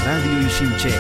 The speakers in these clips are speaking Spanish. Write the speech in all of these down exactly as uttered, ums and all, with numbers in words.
Radio Ishinche.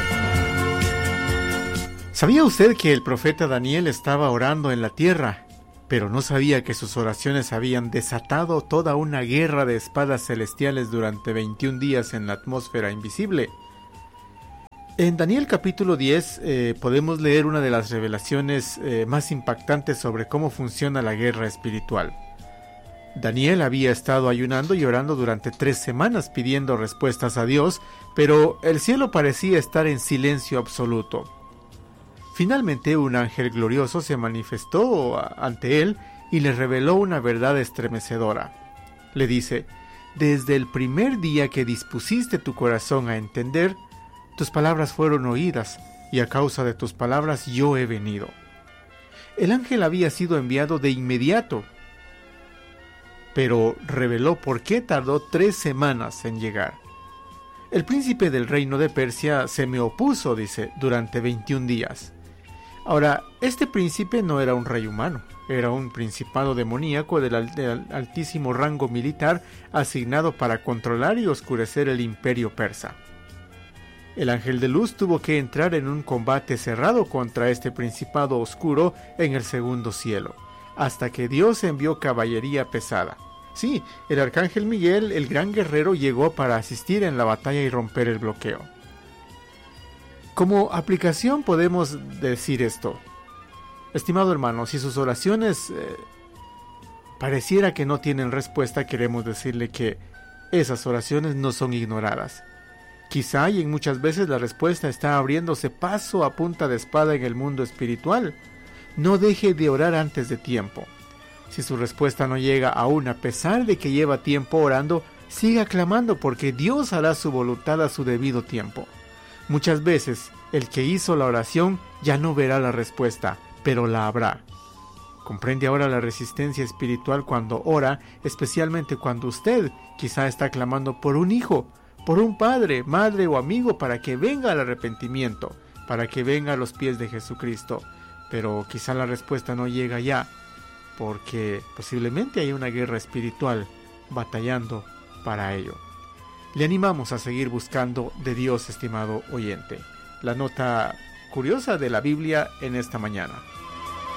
¿Sabía usted que el profeta Daniel estaba orando en la tierra, pero no sabía que sus oraciones habían desatado toda una guerra de espadas celestiales durante veintiún días en la atmósfera invisible? En Daniel capítulo diez eh, podemos leer una de las revelaciones eh, más impactantes sobre cómo funciona la guerra espiritual. Daniel había estado ayunando y orando durante tres semanas pidiendo respuestas a Dios, pero el cielo parecía estar en silencio absoluto. Finalmente un ángel glorioso se manifestó ante él y le reveló una verdad estremecedora. Le dice: desde el primer día que dispusiste tu corazón a entender, tus palabras fueron oídas, y a causa de tus palabras yo he venido. El ángel había sido enviado de inmediato, pero reveló por qué tardó tres semanas en llegar. El príncipe del reino de Persia se me opuso, dice, durante veintiún días. Ahora, este príncipe no era un rey humano, era un principado demoníaco del, al- del altísimo rango militar asignado para controlar y oscurecer el imperio persa. El ángel de luz tuvo que entrar en un combate cerrado contra este principado oscuro en el segundo cielo, hasta que Dios envió caballería pesada. Sí, el arcángel Miguel, el gran guerrero, llegó para asistir en la batalla y romper el bloqueo. Como aplicación podemos decir esto: estimado hermano, si sus oraciones eh, pareciera que no tienen respuesta, queremos decirle que esas oraciones no son ignoradas. Quizá y en muchas veces la respuesta está abriéndose paso a punta de espada en el mundo espiritual. No deje de orar antes de tiempo. Si su respuesta no llega aún a pesar de que lleva tiempo orando, siga clamando, porque Dios hará su voluntad a su debido tiempo. Muchas veces el que hizo la oración ya no verá la respuesta, pero la habrá. ¿Comprende ahora la resistencia espiritual cuando ora, especialmente cuando usted quizá está clamando por un hijo, por un padre, madre o amigo para que venga al arrepentimiento, para que venga a los pies de Jesucristo? Pero quizá la respuesta no llega ya, porque posiblemente hay una guerra espiritual batallando para ello. Le animamos a seguir buscando de Dios, estimado oyente. La nota curiosa de la Biblia en esta mañana.